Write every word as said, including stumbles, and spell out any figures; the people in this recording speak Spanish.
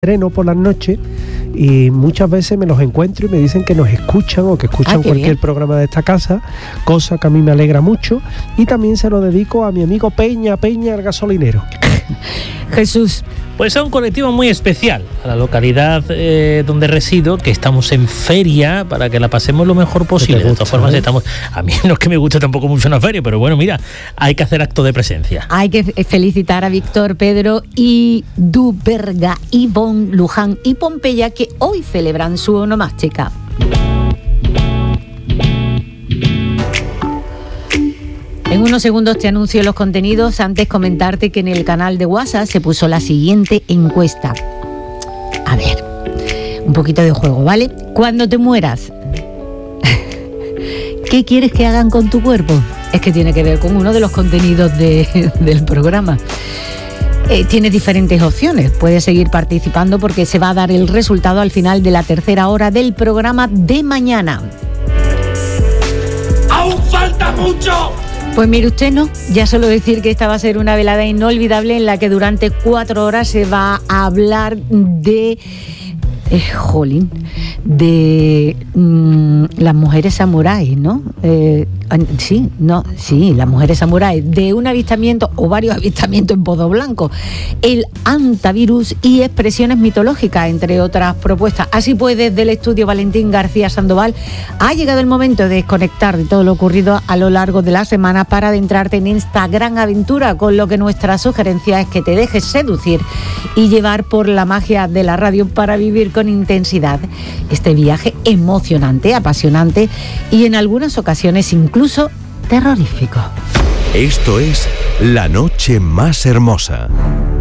entreno por las noches y muchas veces me los encuentro y me dicen que nos escuchan o que escuchan ah, cualquier bien. programa de esta casa, cosa que a mí me alegra mucho, y también se lo dedico a mi amigo Peña, Peña el gasolinero. Jesús. Pues a un colectivo muy especial, a la localidad eh, donde resido, que estamos en feria para que la pasemos lo mejor posible. Gusta, de todas formas, ¿eh? estamos. A mí no es que me guste tampoco mucho una feria, pero bueno, mira, hay que hacer acto de presencia. Hay que felicitar a Víctor, Pedro y Du Berga, Ivonne, Luján y Pompeya, que hoy celebran su onomástica. En unos segundos te anuncio los contenidos. Antes comentarte que en el canal de WhatsApp se puso la siguiente encuesta. A ver, un poquito de juego, ¿vale? Cuando te mueras, ¿qué quieres que hagan con tu cuerpo? Es que tiene que ver con uno de los contenidos de, del programa. Eh, tienes diferentes opciones. Puedes seguir participando porque se va a dar el resultado al final de la tercera hora del programa de mañana. ¡Aún falta mucho! Pues mire usted, no, ya solo decir que esta va a ser una velada inolvidable en la que durante cuatro horas se va a hablar de, eh, jolín, de mmm, las mujeres samuráis, ¿no? Eh, sí, no, sí, las mujeres samuráis, de un avistamiento o varios avistamientos en Pozo Blanco, el antivirus y expresiones mitológicas, entre otras propuestas. Así pues, desde el estudio Valentín García Sandoval, ha llegado el momento de desconectar de todo lo ocurrido a lo largo de la semana para adentrarte en esta gran aventura, con lo que nuestra sugerencia es que te dejes seducir y llevar por la magia de la radio para vivir con intensidad este viaje emocionante, apasionante y en algunas ocasiones incluso terrorífico. Esto es La Noche Más Hermosa.